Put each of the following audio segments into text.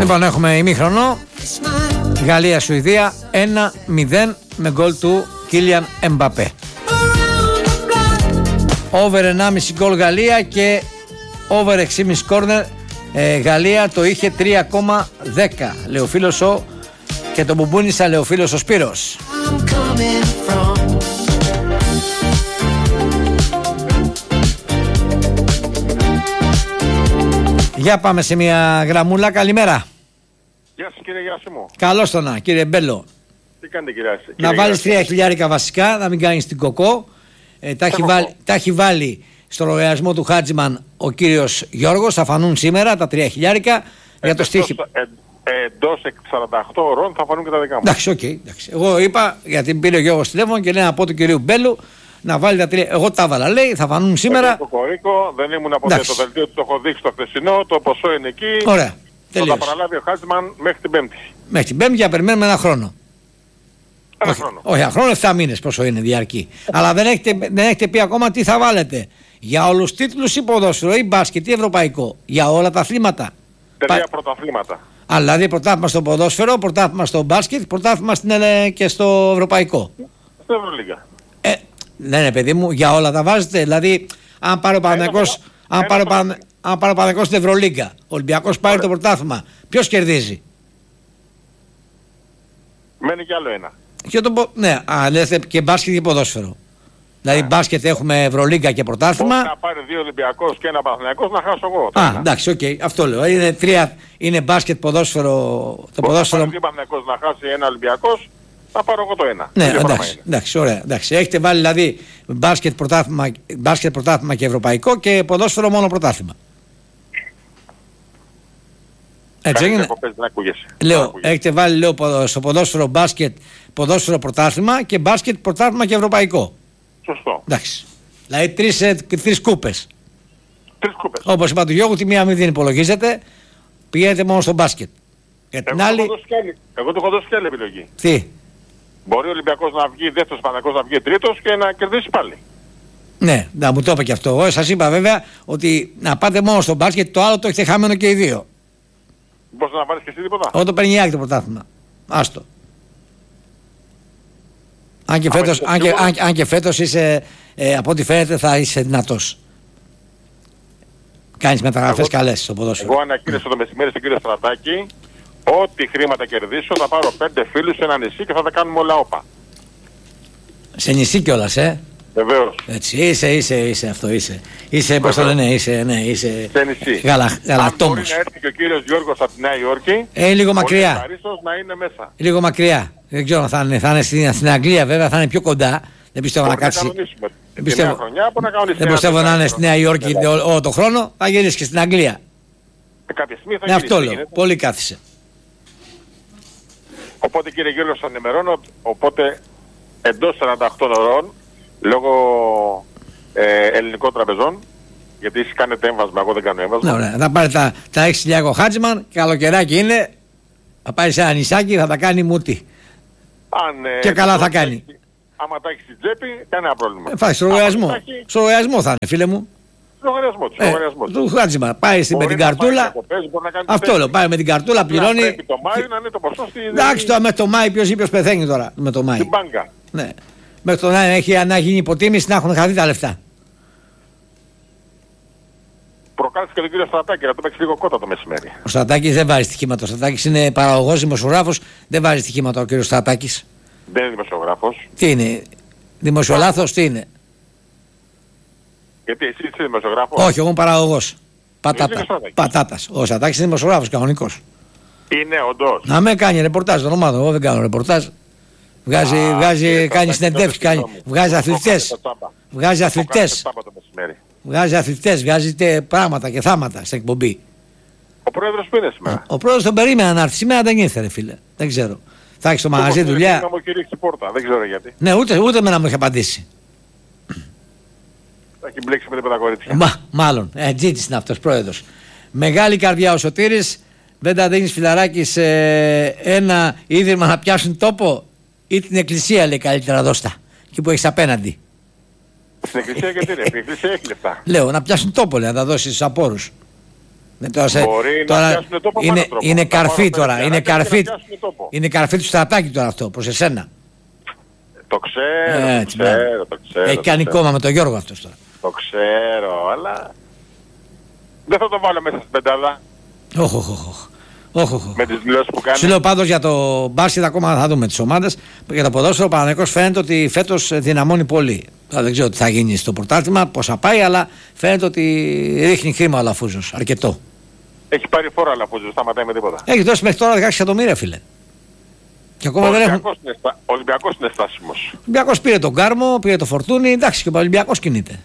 Λοιπόν, έχουμε ημίχρονο. Γαλλία-Σουηδία 1-0 με γκολ του Κίλιαν Εμπαπέ. Over 1,5 γκολ Γαλλία και over 6,5 κόρνερ. Γαλλία το είχε 3,10. Λέει ο φίλος και το μπουμπούνισα, λέει ο φίλος ο Σπύρος. Για πάμε σε μια γραμμούλα. Καλημέρα. Γεια σας κύριε Γερασίμου. Καλώς το να, κύριε Μπέλο. Τι κάνετε κύριε Να βάλεις 3.000 βασικά, να μην κάνεις την κοκό. Τα έχει βάλει στο λογαριασμό του Χάτζιμαν ο κύριος Γιώργος. Θα φανούν σήμερα τα 3.000 για το στοίχημα. Εντός 48 ώρων θα φανούν και τα δικά μου. Εντάξει, οκ. Εγώ είπα, γιατί πήρε ο Γιώργος τηλέφωνο και λέει να πω του κυρίου Μπέλου να βάλει τα 3. Εγώ τα έβαλα, λέει, θα φανούν σήμερα. Το κορίκο, δεν ήμουν ποτέ το δελτίο του, το έχω δείξει το χθεσινό, το ποσό είναι εκεί. Ωραία. Θα τα παραλάβει ο Χάτζιμαν μέχρι την Πέμπτη. Μέχρι την Πέμπτη, για περιμένουμε ένα χρόνο. Όχι, ένα χρόνο, 7 μήνες πόσο είναι διαρκή. Αλλά δεν έχετε πει ακόμα τι θα βάλετε. Για όλους τους τίτλους ή ποδόσφαιρο ή μπάσκετ ή ευρωπαϊκό. Για όλα τα αθλήματα. 3 πρωταθλήματα. Αλλά δηλαδή πρωτάθλημα στο ποδόσφαιρο, πρωτάθλημα στο μπάσκετ, πρωτάθλημα και στο ευρωπαϊκό. Στην Ευρωλίγα. Ναι, παιδί μου, για όλα τα βάζετε. Δηλαδή, αν πάρει ο Παναθηναϊκός στην Ευρωλίγκα, ο Ολυμπιακός πάρει το πρωτάθλημα, ποιος κερδίζει? Μένει κι άλλο ένα. Ναι, λέτε και μπάσκετ και ποδόσφαιρο. Δηλαδή, μπάσκετ έχουμε Ευρωλίγκα και πρωτάθλημα. Μπορεί να πάρει 2 Ολυμπιακός και ένα Παναθηναϊκός, να χάσω εγώ. Εντάξει, οκ, αυτό λέω. Είναι μπάσκετ, ποδόσφαιρο. Το ποδόσφαιρο. Αν πάρει 2 Παναθηναϊκός να χάσει ένα Ολυμπιακός, θα πάρω εγώ το ένα. Ναι, εντάξει, ωραία. Εντάξει. Έχετε βάλει δηλαδή μπάσκετ πρωτάθλημα και ευρωπαϊκό και ποδόσφαιρο μόνο πρωτάθλημα. Έτσι έγινε. Λέω, έχετε βάλει στο ποδόσφαιρο μπάσκετ, ποδόσφαιρο πρωτάθλημα και μπάσκετ πρωτάθλημα και ευρωπαϊκό. Σωστό. Εντάξει. Δηλαδή τρεις κούπες. 3 κούπες. Όπως είπα του Γιώργου, τη μία μην την υπολογίζετε, πηγαίνετε μόνο στο μπάσκετ. Εγώ του έχω δώσει και άλλη επιλογή. Τι? Μπορεί ο Ολυμπιακός να βγει δεύτερος, ο Παναθηναϊκός να βγει τρίτος και να κερδίσει πάλι. Ναι, να μου το είπα και αυτό. Εγώ σας είπα βέβαια ότι να πάτε μόνο στο μπάσκετ, το άλλο το έχετε χαμένο και οι δύο. Μπορείς να βάλεις και εσύ τίποτα? Εγώ το παίρνει το πρωτάθλημα. Άστο. Αν και φέτος είσαι, από ό,τι φαίνεται θα είσαι δυνατός. Κάνεις μεταγραφές καλές στο ποδόσφαιρο. Εγώ ανακοίνωσα το μεσημέρι στον κύριο Στρατάκη, ό,τι χρήματα κερδίσω θα πάρω 5 φίλους σε ένα νησί και θα τα κάνουμε όλα όπα. Σε νησί κιόλας, Βεβαίως. Έτσι, είσαι αυτό, είσαι, πώς το λένε, είσαι σε νησί. Γαλατόμος. Μπορεί να έρθει και ο κύριος Γιώργος από τη Νέα Υόρκη, λίγο μακριά. ευχαρίστως να είναι μέσα. Λίγο μακριά. Δεν ξέρω, θα είναι στην Αγγλία βέβαια, θα είναι πιο κοντά. Δεν πιστεύω να κάτσει. Δεν πιστεύω να είναι στη Νέα Υόρκη όλο το χρόνο, θα γυρίσει και στην Αγγλία. Κάποια στιγμή θα γυρίσει. Αυτό λέω, πολύ κάθισε. Οπότε κύριε Γιώργο, σας ενημερώνω, οπότε εντός 48 ώρων, λόγω ελληνικών τραπεζών, γιατί εσείς κάνετε έμβασμα, εγώ δεν κάνω έμβασμα. Ναι, ωραία. Θα πάρει τα 6.000 Χάτζιμαν, καλοκαιράκι είναι, θα πάρει σε ένα νησάκι, θα τα κάνει μούτι. Και καλά θα κάνει. Άμα τα έχει στην τσέπη, κανένα πρόβλημα. Φάει στο λογαριασμό θα είναι, φίλε μου. Λογαριασμό του Χάτζιμα. Πάει με την καρτούλα. Αυτό λέω. Πάει με την καρτούλα, πληρώνει. Πρέπει το Μάιο να είναι το ποσό στη. Εντάξει, με το Μάιο ποιος πεθαίνει τώρα με το Μάιο. Στην μπάνκα. Ναι. Μέχρι το να γίνει υποτίμηση να έχουν χαθεί τα λεφτά. Προκάλεσε και τον κύριο Στρατάκη να το παίξει λίγο κότα το μεσημέρι. Ο Στρατάκης δεν βάζει στοιχήματα. Ο Στρατάκης είναι παραγωγός, δημοσιογράφος. Δεν βάζει στοιχήματα ο κύριος Στρατάκης. Δεν είναι δημοσιογράφος. Τι είναι, δημοσιολάθος, τι είναι? Γιατί εσύ είσαι δημοσιογράφος? Όχι, εγώ είμαι παραγωγός. Πατάτας. Ο Στρατάκης είναι δημοσιογράφος, κανονικός. Είναι όντως. Να με κάνει ρεπορτάζ τον ομάδα. Εγώ δεν κάνω ρεπορτάζ. Κάνει συνεντεύξεις, βγάζει αθλητές. Βγάζει αθλητές, βγάζει πράγματα και θάματα στην εκπομπή. Ο πρόεδρος που είναι σήμερα? Ο πρόεδρος τον περίμενα να έρθει. Σήμερα δεν ήρθε, ρε φίλε. Δεν ξέρω. Θα έχει στο μαγαζί δουλειά. Να μου κηρύξει πόρτα, δεν ξέρω γιατί. Ναι, ούτε με να μου είχε απαντήσει. Θα έχει μπλέξει με τίποτα κορίτσια. Μάλλον. Τζίτζης είναι αυτός πρόεδρος. Μεγάλη καρδιά ο Σωτήρης. Δεν τα δίνεις φιλαράκι σε ένα ίδρυμα να πιάσουν τόπο ή την εκκλησία, λέει, καλύτερα δώστα. Εκεί που έχεις απέναντι. Στην εκκλησία γιατί ρε, η εκκλησία έχει λεφτά. Λέω να πιάσουν τόπο, λέει, να τα δώσεις στους απόρους. Μπορεί να πιάσουν τόπο με έναν τρόπο. Είναι καρφί τώρα. Είναι καρφί του Στρατάκη τώρα αυτό προς εσένα. Το ξέρω, το ξέρω. Έχει κάνει κόμμα με τον Γιώργο αυτός τώρα. Το ξέρω, αλλά δεν θα το βάλω μέσα στην πεντάδα. Όχι. Με τις δηλώσεις που κάνει. Σου λέω πάντως για το μπάσκετ ακόμα θα δούμε τις ομάδες. Για το ποδόσφαιρο ο Παναθηναϊκός φαίνεται ότι φέτος δυναμώνει πολύ. Δεν ξέρω τι θα γίνει στο πρωτάθλημα, πώς θα πάει, αλλά φαίνεται ότι ρίχνει χρήμα ο Αλαφούζος. Αρκετό. Έχει πάρει φόρο ο Αλαφούζος, σταματάει με τίποτα. Έχει δώσει μέχρι τώρα 16 εκατομμύρια, φίλε. Και ακόμα δεν έχουν. Ο Ολυμπιακός είναι στάσιμος. Ο Ολυμπιακός πήρε τον Κάρμο, πήρε το Φορτούνι. Εντάξει, και ο Ολυμπιακός κινείται.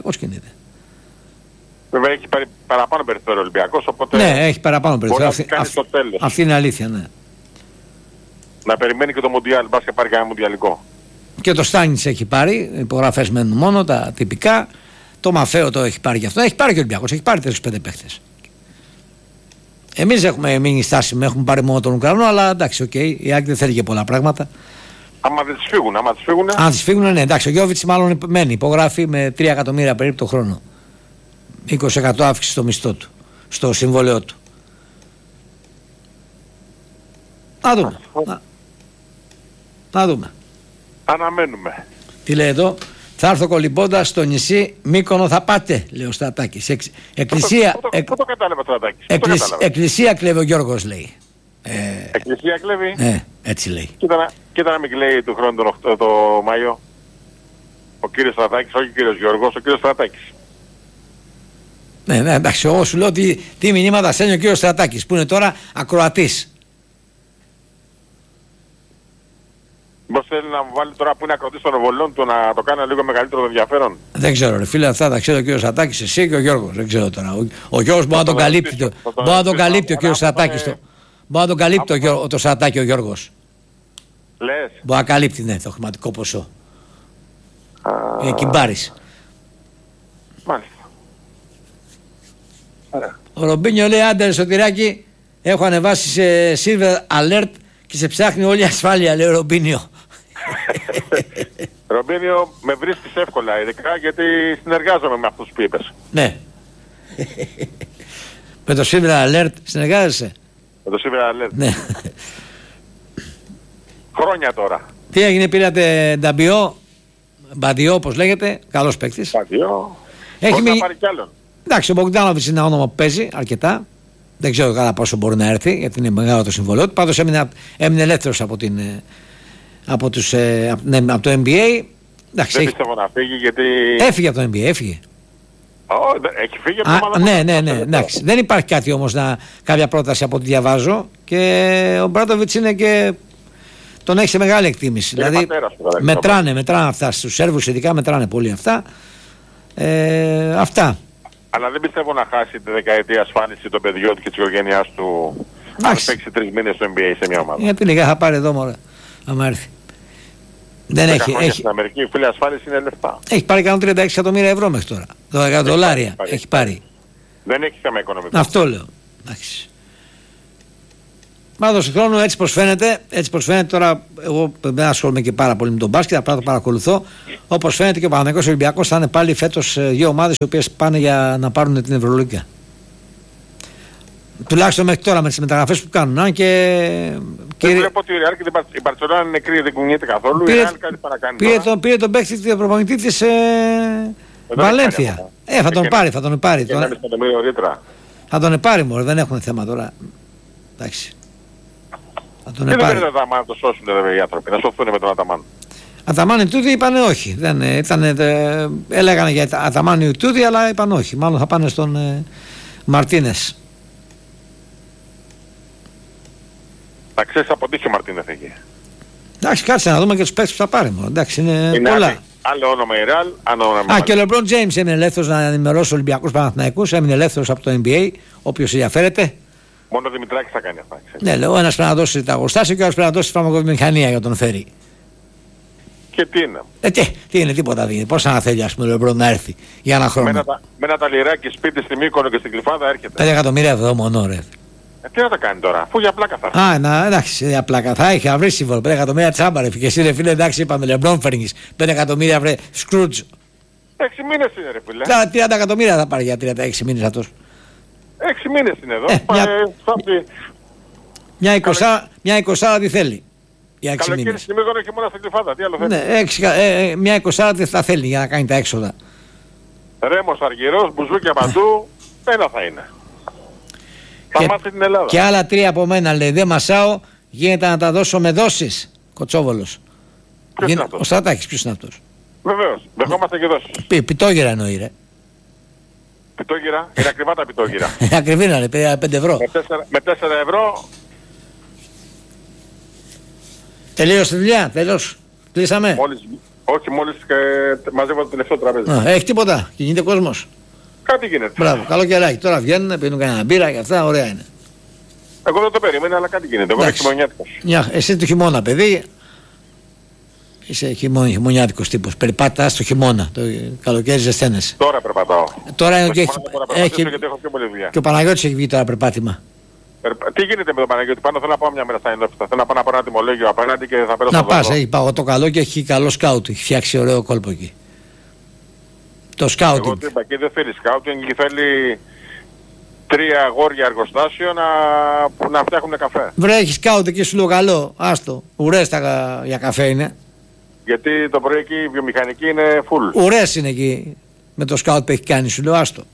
Βέβαια έχει παραπάνω περιθώριο ο Ολυμπιακός, οπότε. Ναι, έχει παραπάνω περιθώριο. Αυτή είναι αλήθεια, ναι. Να περιμένει και το Μουντιάλ, μπας και πάρει κανένα Μουντιαλικό. Και το Στάνιτς έχει πάρει, υπογραφές μένουν μόνο τα τυπικά. Το Μαφέο το έχει πάρει και αυτό. Έχει πάρει και ο Ολυμπιακός, έχει πάρει 4-5 παίχτες. Εμείς έχουμε μείνει στάσιμοι, έχουμε πάρει μόνο τον Ουκρανό, αλλά εντάξει, η Άκη δεν θέλει και πολλά πράγματα. Άμα δεν τις φύγουν, Αν τις φύγουν, ναι, εντάξει, ο Γιώβιτς μάλλον μένει, υπογράφει με 3 εκατομμύρια περίπου το χρόνο. 20% αύξηση στο μισθό του, στο συμβόλαιό του. Να δούμε. Αναμένουμε. Τι λέει εδώ? Θα έρθω κολυμπώντας στο νησί Μύκονο, θα πάτε, λέει ο Στρατάκης. Εκκλησία. Πού το κατάλαβε ο Στρατάκης? Εκκλησία κλέβει ο Γιώργος, λέει. Εκκλησία κλέβει. Έτσι λέει. Κοίτα να μην κλαίει του χρόνου το Μάιο. Ο κύριος Στρατάκης, όχι ο κύριος Γιώργος, ο κύριος Στρατάκης. Ναι, εντάξει, εγώ σου λέω τι μηνύματα στέλνει ο κύριος Στρατάκης, που είναι τώρα ακροατής. Πώς θέλει να μου βάλει τώρα που είναι ακροτής των βολών του να το κάνει λίγο μεγαλύτερο το ενδιαφέρον? Δεν ξέρω, ρε φίλε, αυτά τα ξέρει ο κύριος Στρατάκης, εσύ και ο Γιώργος. Δεν ξέρω τώρα. Ο Γιώργος μπορεί να τον καλύπτει. Μπορεί να τον καλύπτει ο κύριος Στρατάκης. Μπορεί να τον καλύπτει το Στρατάκη ο Γιώργος. Λες. Μπορεί να καλύπτει, ναι, το χρηματικό ποσό. Κυμπάρης. Μάλιστα. Ο Ρομπίνιο λέει: άντε, Σωτηράκη, έχω ανεβάσει σε Silver Alert και σε ψάχνει όλη η ασφάλεια, λέει ο Ρομπίνιο. Ρομπίνιο, με βρίσκεις εύκολα, ειδικά γιατί συνεργάζομαι με αυτούς που είπες. Ναι. Με το Silver Alert συνεργάζεσαι? Με το Silver Alert. Ναι. Χρόνια τώρα. Τι έγινε, πήρατε Μπαντιό, όπως λέγεται, καλός παίκτης. Μπαντιό. Έχει να πάρει κι άλλον. Εντάξει, ο Μπογκδάνοβιτς είναι ένα όνομα που παίζει αρκετά. Δεν ξέρω κατά πόσο μπορεί να έρθει, γιατί είναι μεγάλο το συμβολίο του. Πάντως έμεινε ελεύθερος από το NBA. Εντάξει, δεν πιστεύω να φύγει γιατί... Έφυγε από το NBA, έφυγε. Έχει φύγει από το ομάδα. Ναι, εντάξει. Δεν υπάρχει κάτι όμως, κάποια πρόταση από ό,τι διαβάζω. Και ο Μπράντοβιτς είναι και... τον έχει σε μεγάλη εκτίμηση. Είναι δηλαδή μετράνε αυτά. Στους Σέρβους ειδικά μετράνε πολύ αυτά. Αυτά. Αλλά δεν πιστεύω να χάσει τη δεκαετία ασφάλιση των παιδιών του και της οικογένειάς του αν παίξει 3 μήνες στο NBA σε μια ομάδα. Γιατί λίγα θα πάρει εδώ μωρέ, άμα έρθει. Δεν έχει. Στην Αμερική φίλε ασφάλιση είναι λεφτά. Έχει πάρει 136 εκατομμύρια ευρώ μέχρι τώρα. $12 έχει πάρει. Δεν έχει θέμα οικονομικό. Αυτό λέω. Εντάξει. Πάντως χρόνου έτσι πως φαίνεται τώρα, εγώ δεν ασχολούμαι και πάρα πολύ με τον μπάσκετ, απλά το παρακολουθώ. Όπως φαίνεται και ο Παναθηναϊκός Ολυμπιακός θα είναι πάλι φέτος δύο ομάδες οι οποίες πάνε για να πάρουν την Ευρωλίγκα. Τουλάχιστον μέχρι τώρα με τις μεταγραφές που κάνουν. Αν και. Δεν βλέπω ότι η Real και η Μπαρτσελόνα είναι νεκρή, δεν κουνιέται καθόλου. Η Real κάτι παρακάνει. Πήρε τον παίκτη του προπονητή της Βαλένθια. Θα τον πάρει. Θα τον πάρει μόνο, δεν έχουν θέμα τώρα. Εντάξει. Δεν πήρε τον Αταμάν να το σώσουν οι άνθρωποι, να σωθούν με τον Αταμάν. Αταμάν τούδη είπανε όχι. Έλεγαν για Αταμάν τούδη, αλλά είπαν όχι. Μάλλον θα πάνε στον Μαρτίνες. Να ξέρεις αποτύχει ο Μαρτίνες εκεί. Εντάξει, κάτσε να δούμε και τους παίκτες που θα πάρει μόνο. Εντάξει, είναι πολλά. Άλλο όνομα η Real, άλλο όνομα. Και ο Λεμπρόν Τζέιμς έμεινε ελεύθερος να ενημερώσει Ολυμπιακούς Παναθηναϊκούς. Έμεινε ελεύθερος από το NBA. Όποιος ενδιαφέρεται. Μόνο ο Δημητράκης θα κάνει αυτά. Ναι, λέω, ένας πρέπει να δώσει τα αγωστάσια και ο άλλος πρέπει να δώσει τη φαρμακοβιομηχανία για να τον φέρει. Και τι είναι. Τι είναι, τίποτα δεν είναι. Πώς να θέλει, ας πούμε, ο Λεμπρόν να έρθει για ένα χρόνο. Με ένα ταλιράκι σπίτι στη Μύκονο και στην Κλιφάδα έρχεται. 5 εκατομμύρια εδώ μόνο, ρε. Τι να τα κάνει τώρα, αφού για πλάκα θα. Εντάξει, για πλάκα θα έχει, βρει σύμβολο. 5 εκατομμύρια τσάμπα, ρε. Και εσύ, ρε φίλε, εντάξει, είπαμε, Λεμπρόν φέρνεις. 5 εκατομμύρια, βρε, Σκρούτζ. 6 μήνες είναι, ρε φίλε. 30 εκατομμύρια θα πάρει για 36 μήνες αυτός. 6 μήνες είναι εδώ. Μια 20 τι θέλει. Καλοκαίρι στη Μύκονο και μόνο στα Κρυφάδα. Τι άλλο θέλει. Ναι, μια 20 τι θα θέλει για να κάνει τα έξοδα. Ρέμος, Αργυρός, μπουζούκια παντού. Ένα θα είναι. Θα μάθει την Ελλάδα. Και άλλα 3 από μένα λέει. Δεν μασάω. Γίνεται να τα δώσω με δόσεις. Κοτσόβολος. Ο Στρατάκης, ποιος είναι αυτός? Βεβαίως. Δεχόμαστε και δόσεις. Πιτόγυρα εννοεί, ρε. Πιτόγυρα. Είναι ακριβά τα πιτόγυρα. Ακριβή να είναι, 5 ευρώ. Με 4 ευρώ. Τελείωσε τη δουλειά, τέλος. Κλείσαμε. Μόλις μαζεύω το τελευταίο τραπέζι. Έχει τίποτα, κινείται κόσμος. Κάτι γίνεται. Μπράβο, καλό καιράκι. Τώρα βγαίνουν, πίνουν κανένα μπύρα και αυτά, ωραία είναι. Εγώ δεν το περίμενα, αλλά κάτι γίνεται. Εγώ είμαι χειμωνιάτικος. Εσύ το χειμώνα, παιδί. Είσαι χειμωνιάτικος τύπος. Περπατάς το χειμώνα. Το καλοκαίρι ζεσταίνεσαι. Τώρα περπατάω. Τώρα είναι και γιατί έχω πιο πολύ δουλειά. Και ο Παναγιώτης έχει βγει τώρα περπάτημα. Τι γίνεται με τον Παναγιώτη? Πάνω θέλω να πάω μια μέρα στα Ενόφυτα. Θέλω να πάω να πάρω ένα τιμολόγιο απέναντι και θα πέρασω. Να πας, έχει πάω το καλό και έχει καλό σκάουτ. Έχει φτιάξει ωραίο κόλπο εκεί. Το σκάουτινγκ. Εγώ είπα, εκεί δεν θέλει σκάουτινγκ, θέλει 3 αγόρια εργοστάσιο να φτιάχνουν καφέ. Βρε, έχει σκάουτ εκεί, σου λέω καλό. Άστο. Ουρές για καφέ είναι. Γιατί το πρωί εκεί η βιομηχανική είναι full. Ουρές είναι εκεί με το σκάουτ που έχει κάνει, σου λέω άστο.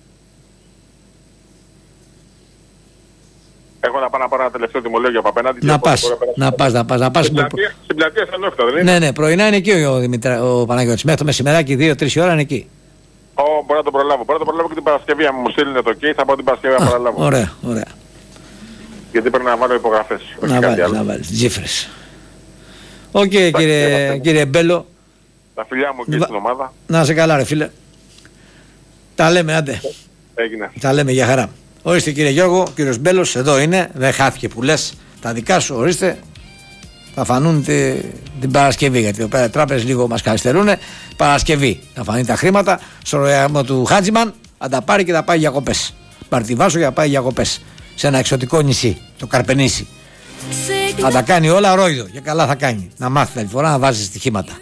Έχω να πάω να πάρω ένα τελευταίο τιμολόγιο από απέναντι. Να πας. Στην πλατεία σαν Ενόφυτα, δεν είναι? Ναι, πρωινά είναι εκεί ο Παναγιώτης. Μέχρι το μεσημεράκι 2-3 ώρα είναι εκεί. Μπορώ να το προλάβω. Μπορώ να το προλάβω και την Παρασκευή. Αν μου στείλουν το OK, θα πάω την Παρασκευή να προλάβω. Ωραία. Γιατί πρέπει να βάλω υπογραφές. Να βάλεις τζίφρες. Οκ, κύριε Μπέλο. Τα φιλιά μου και στην ομάδα. Να είσαι καλά, ρε φίλε. Τα λέμε, άντε. Έγινε. Τα λέμε, για χαρά. Ορίστε, κύριε Γιώργο, ο κύριος Μπέλος εδώ είναι. Δεν χάθηκε που λες τα δικά σου, ορίστε. Θα φανούν την Παρασκευή, γιατί εδώ πέρα οι τράπεζες λίγο μας καθυστερούν. Παρασκευή θα φανεί τα χρήματα. Στο λογαριασμό του Χάτζιμαν θα τα πάρει και θα πάει διακοπές. Παρτιβάσου για να πάει διακοπές σε ένα εξωτικό νησί, το Καρπενήσι. Θα τα κάνει όλα ρόιδο και καλά θα κάνει. Να μάθει άλλη φορά να βάζει στοιχήματα.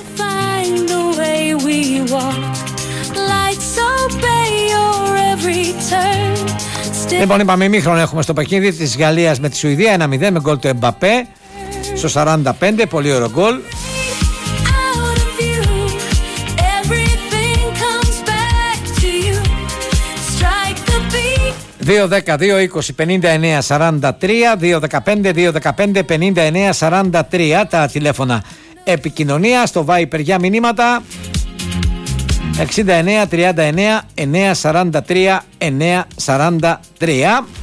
Λοιπόν, είπαμε ημίχρονο έχουμε στο παιχνίδι της Γαλλίας με τη Σουηδία 1-0 με γκολ του Εμπαπέ στο 45, πολύ ωραίο γκολ. 2-10-2-20-59-43 2-15-2-15-59-43 τα τηλέφωνα επικοινωνία. Στο Viper για μηνύματα 69-39-943-943.